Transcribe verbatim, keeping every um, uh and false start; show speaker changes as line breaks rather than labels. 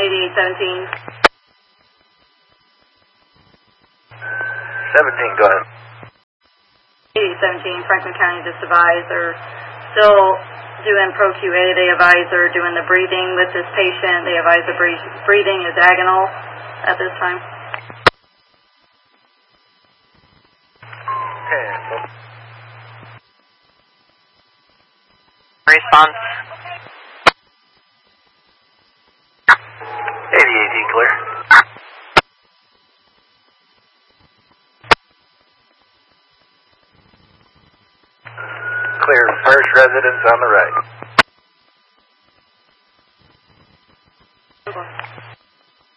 eighty-eight seventeen.
seventeen, go ahead.
eighty-eight seventeen, Franklin County just advised they're still doing Pro Q A. They advise they're doing the breathing with this patient. They advise the breathing is agonal at this time.
Okay.
Response.
eighty-eight, E clear. Clear, first residence on the right.